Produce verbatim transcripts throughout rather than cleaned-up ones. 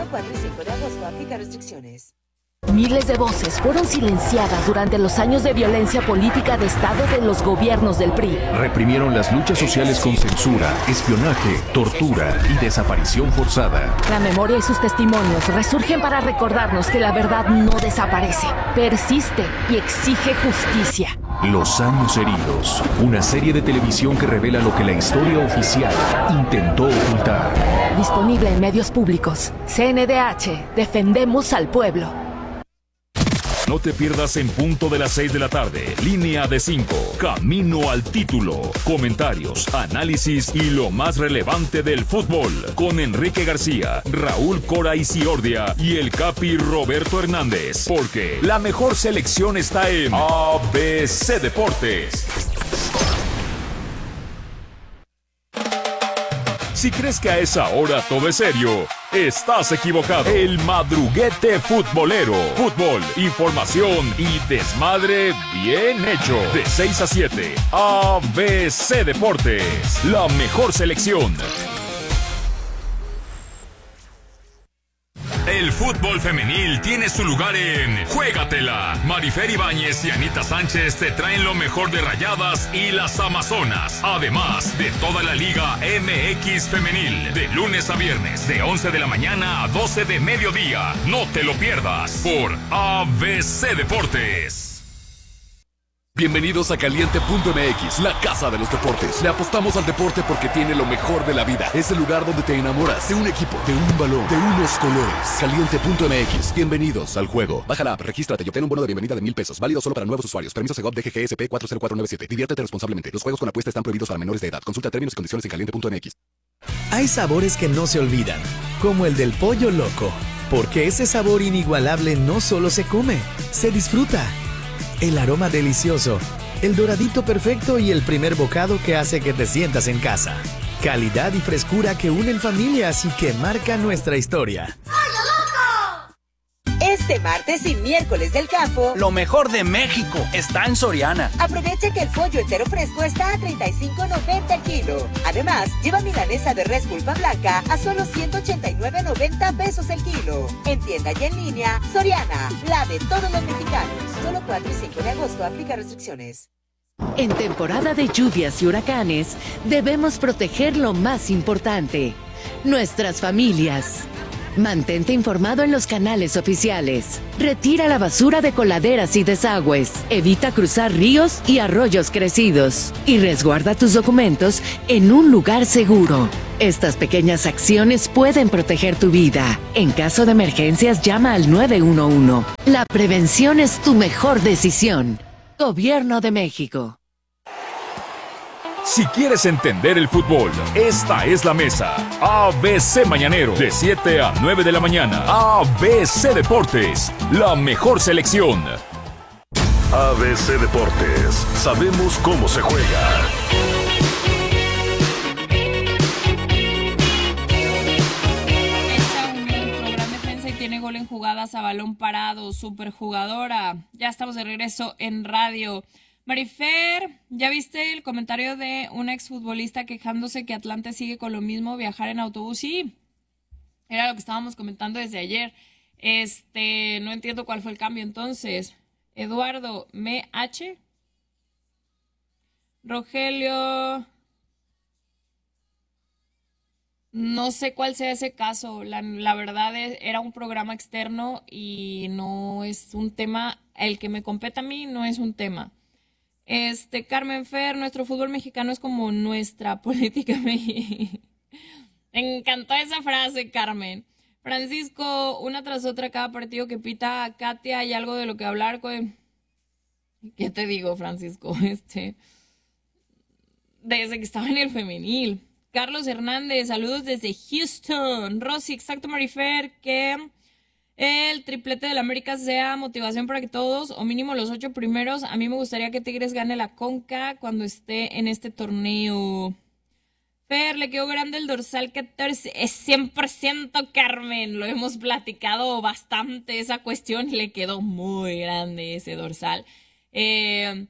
cuatro y cinco de agosto. Aplica restricciones. Miles de voces fueron silenciadas durante los años de violencia política de Estado de los gobiernos del P R I. Reprimieron las luchas sociales con censura, espionaje, tortura y desaparición forzada. La memoria y sus testimonios resurgen para recordarnos que la verdad no desaparece, persiste y exige justicia. Los años heridos, una serie de televisión que revela lo que la historia oficial intentó ocultar. Disponible en medios públicos. C N D H, defendemos al pueblo. No te pierdas En Punto de las seis de la tarde, Línea de cinco, Camino al Título, comentarios, análisis y lo más relevante del fútbol, con Enrique García, Raúl Cora Isiordia y el Capi Roberto Hernández, porque la mejor selección está en A B C Deportes. Si crees que a esa hora todo es serio, estás equivocado. El Madruguete Futbolero. Fútbol, información y desmadre bien hecho. De seis a siete, A B C Deportes. La mejor selección. El fútbol femenil tiene su lugar en Juégatela. Marifer Ibáñez y Anita Sánchez te traen lo mejor de Rayadas y las Amazonas. Además de toda la Liga M X Femenil. De lunes a viernes, de once de la mañana a doce de mediodía. No te lo pierdas por A B C Deportes. Bienvenidos a Caliente punto M X, la casa de los deportes. Le apostamos al deporte porque tiene lo mejor de la vida. Es el lugar donde te enamoras de un equipo, de un balón, de unos colores. Caliente punto M X, bienvenidos al juego. Baja la app, regístrate y obtén un bono de bienvenida de mil pesos. Válido solo para nuevos usuarios. Permiso Segov D G G S P cuatro cero cuatro nueve siete. Diviértete responsablemente. Los juegos con apuesta están prohibidos para menores de edad. Consulta términos y condiciones en Caliente punto M X. Hay sabores que no se olvidan, como el del pollo loco. Porque ese sabor inigualable no solo se come, se disfruta. El aroma delicioso, el doradito perfecto y el primer bocado que hace que te sientas en casa. Calidad y frescura que unen familias y que marcan nuestra historia. Este martes y miércoles del campo, lo mejor de México está en Soriana. Aprovecha que el pollo entero fresco está a treinta y cinco noventa el kilo. Además, lleva milanesa de res pulpa blanca a solo ciento ochenta y nueve noventa pesos el kilo. En tienda y en línea, Soriana, la de todos los mexicanos. Solo cuatro y cinco de agosto, aplica restricciones. En temporada de lluvias y huracanes, debemos proteger lo más importante, nuestras familias. Mantente informado en los canales oficiales. Retira la basura de coladeras y desagües. Evita cruzar ríos y arroyos crecidos. Y resguarda tus documentos en un lugar seguro. Estas pequeñas acciones pueden proteger tu vida. En caso de emergencias, llama al nueve uno uno. La prevención es tu mejor decisión. Gobierno de México. Si quieres entender el fútbol, esta es la mesa. A B C Mañanero, de siete a nueve de la mañana. A B C Deportes, la mejor selección. A B C Deportes, sabemos cómo se juega. Esta Unión, gran defensa y tiene gol en jugadas a balón parado, superjugadora. Ya estamos de regreso en radio. Marifer, ¿ya viste el comentario de un exfutbolista quejándose que Atlante sigue con lo mismo, viajar en autobús? Sí, era lo que estábamos comentando desde ayer. Este, no entiendo cuál fue el cambio entonces. Eduardo M H Rogelio, no sé cuál sea ese caso. La, la verdad es, era un programa externo y no es un tema, el que me compete a mí no es un tema. Este, Carmen Fer, nuestro fútbol mexicano es como nuestra política mexicana. Me encantó esa frase, Carmen. Francisco, una tras otra cada partido que pita Katia, hay algo de lo que hablar. ¿Qué te digo, Francisco? Este, desde que estaba en el femenil. Carlos Hernández, saludos desde Houston. Rosy, exacto, Marifer, que el triplete del América sea motivación para que todos, o mínimo los ocho primeros. A mí me gustaría que Tigres gane la Conca cuando esté en este torneo. Fer, le quedó grande el dorsal catorce. Es cien por ciento, Carmen. Lo hemos platicado bastante esa cuestión. Le quedó muy grande ese dorsal. Eh,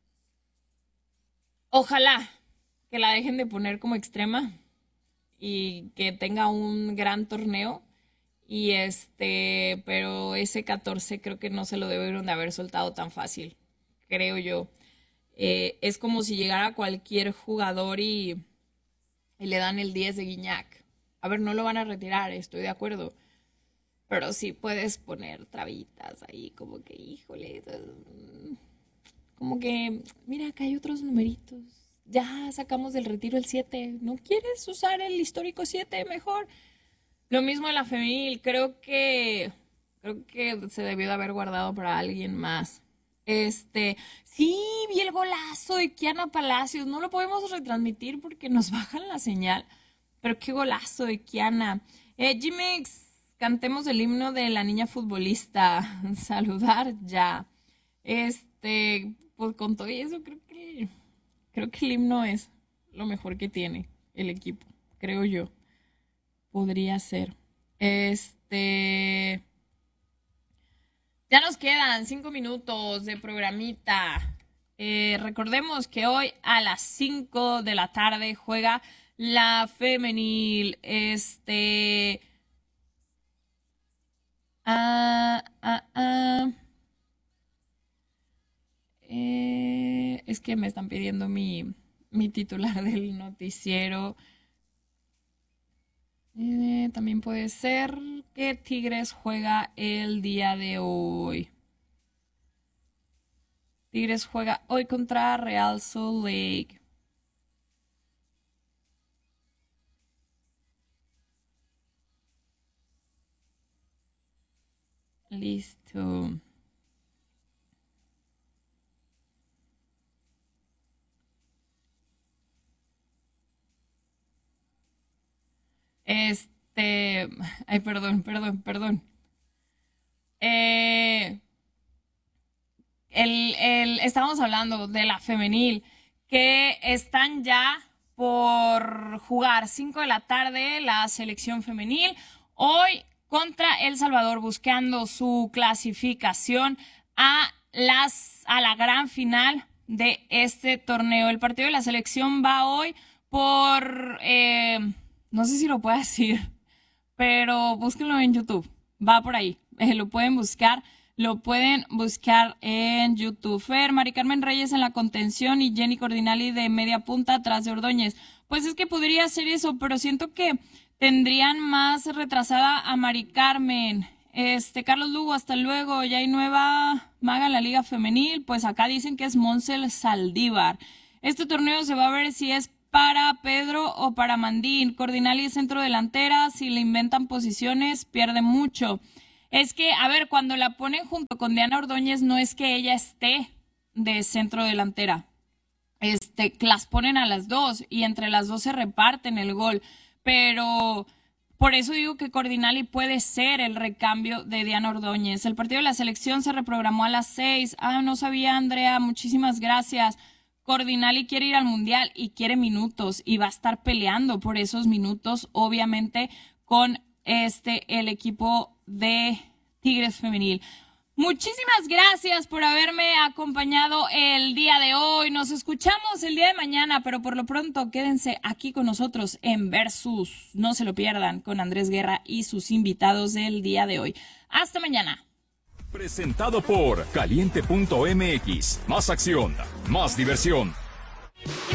ojalá que la dejen de poner como extrema y que tenga un gran torneo Y este, pero ese catorce creo que no se lo debieron de haber soltado tan fácil, creo yo. Eh, es como si llegara cualquier jugador y, y le dan el diez de Guiñac. A ver, no lo van a retirar, estoy de acuerdo. Pero sí puedes poner trabitas ahí, como que, híjole, como que, mira, acá hay otros numeritos. Ya sacamos del retiro el siete. ¿No quieres usar el histórico siete mejor? Lo mismo en la femenil. Creo que, creo que se debió de haber guardado para alguien más. Este, sí, vi el golazo de Kiana Palacios. No lo podemos retransmitir porque nos bajan la señal. Pero qué golazo de Kiana. Eh, G-Mix. Cantemos el himno de la niña futbolista. Saludar ya. Este, pues con todo eso creo que creo que el himno es lo mejor que tiene el equipo, creo yo. Podría ser. Este, ya nos quedan cinco minutos de programita. Eh, recordemos que hoy a las cinco de la tarde juega la femenil. Este. Ah, ah, ah. Eh, es que me están pidiendo mi, mi titular del noticiero. Eh, también puede ser que Tigres juega el día de hoy. Tigres juega hoy contra Real Salt Lake. Listo. Este, ay, perdón, perdón, perdón. Eh, el, el, estábamos hablando de la femenil, que están ya por jugar cinco de la tarde la selección femenil. Hoy contra El Salvador, buscando su clasificación a, las, a la gran final de este torneo. El partido de la selección va hoy por, eh, no sé si lo puedo decir, pero búsquenlo en YouTube, va por ahí, eh, lo pueden buscar, lo pueden buscar en YouTube. Fer, Mari Carmen Reyes en la contención y Jenny Cordinali de media punta atrás de Ordóñez. Pues es que podría ser eso, pero siento que tendrían más retrasada a Mari Carmen. Este, Carlos Lugo, hasta luego. Ya hay nueva maga en la Liga Femenil. Pues acá dicen que es Montserrat Saldívar. Este torneo se va a ver si es para Pedro o para Mandín. Cordinali es centro delantera. Si le inventan posiciones, pierde mucho. Es que, a ver, cuando la ponen junto con Diana Ordóñez, no es que ella esté de centro delantera. Este, las ponen a las dos y entre las dos se reparten el gol. Pero por eso digo que Cordinali puede ser el recambio de Diana Ordóñez. El partido de la selección se reprogramó a las seis. Ah, no sabía, Andrea. Muchísimas gracias. Cordinali quiere ir al Mundial y quiere minutos y va a estar peleando por esos minutos, obviamente, con este el equipo de Tigres Femenil. Muchísimas gracias por haberme acompañado el día de hoy. Nos escuchamos el día de mañana, pero por lo pronto quédense aquí con nosotros en Versus. No se lo pierdan con Andrés Guerra y sus invitados del día de hoy. Hasta mañana. Presentado por caliente punto m x. Más acción, más diversión.